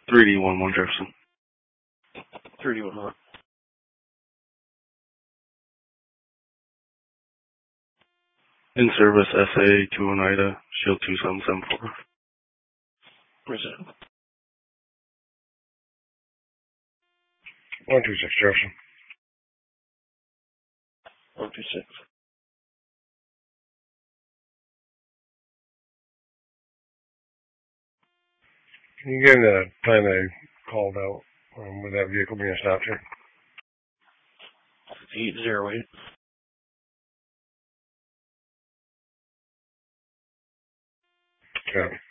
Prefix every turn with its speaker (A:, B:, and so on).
A: 3D11 Jefferson.
B: 3D11.
A: In service SA 2 Oneida, Shield 2774.
B: Present.
C: 126 Jefferson.
B: 126.
C: Can you give me the time they called out with that vehicle being stopped here?
B: 808.
C: Okay.